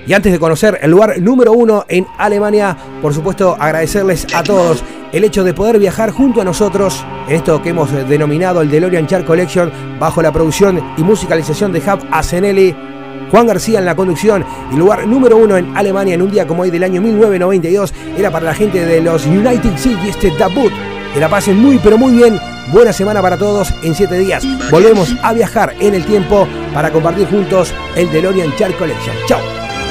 Y antes de conocer el lugar número 1 en Alemania, por supuesto agradecerles a todos el hecho de poder viajar junto a nosotros en esto que hemos denominado el DeLorean Chart Collection, bajo la producción y musicalización de Hub Asenelli, Juan García en la conducción. Y lugar número 1 en Alemania en un día como hoy del año 1992 era para la gente de los United City, este debut. Que la pasen muy pero muy bien. Buena semana para todos. En 7 días volvemos a viajar en el tiempo para compartir juntos el DeLorean Chart Collection. Chao.